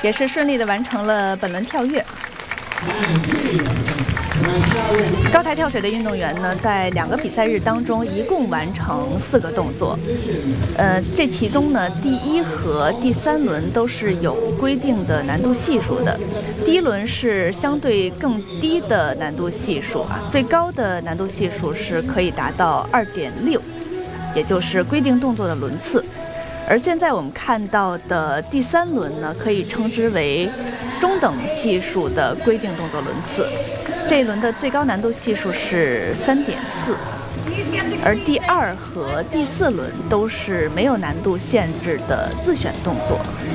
也是顺利的完成了本轮跳跃。高台跳水的运动员呢，在2个比赛日当中一共完成4个动作。这其中呢，第1和第3轮都是有规定的难度系数的。第1轮是相对更低的难度系数啊，最高的难度系数是可以达到2.6，也就是规定动作的轮次。而现在我们看到的第3轮呢，可以称之为中等系数的规定动作轮次。这一轮的最高难度系数是3.4，而第2和第4轮都是没有难度限制的自选动作。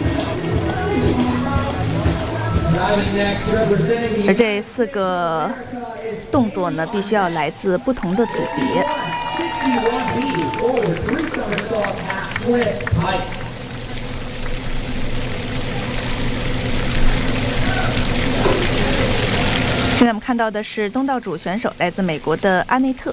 而这4个动作呢，必须要来自不同的组别。现在我们看到的是东道主选手，来自美国的阿内特。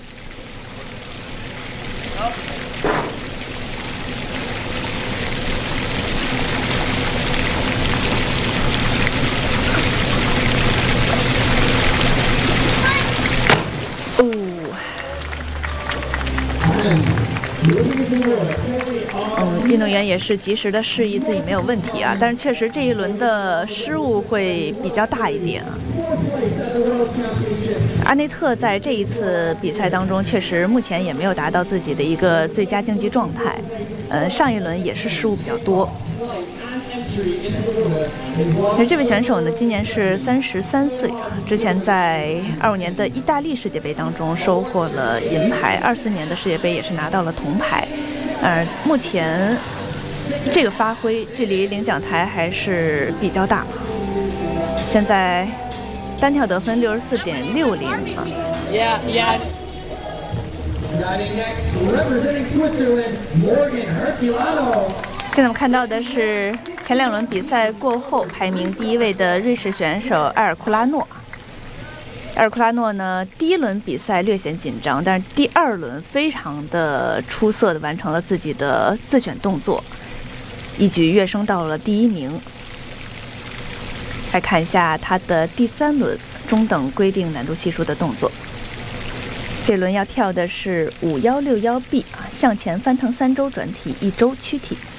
运动员也是及时的示意自己没有问题啊，但是确实这一轮的失误会比较大一点啊。阿内特在这一次比赛当中，确实目前也没有达到自己的一个最佳竞技状态。上一轮也是失误比较多。而这位选手呢，今年是33岁啊，之前在25年的意大利世界杯当中收获了银牌，24年的世界杯也是拿到了铜牌。目前这个发挥距离领奖台还是比较大。现在单跳得分64.60啊。现在我们看到的是前2轮比赛过后排名第1位的瑞士选手埃尔库拉诺。埃尔库拉诺呢，第1轮比赛略显紧张，但是第2轮非常的出色的完成了自己的自选动作，一举跃升到了第1名。来看一下他的第3轮中等规定难度系数的动作。这轮要跳的是5161B 啊，向前翻腾3周转体1周躯体。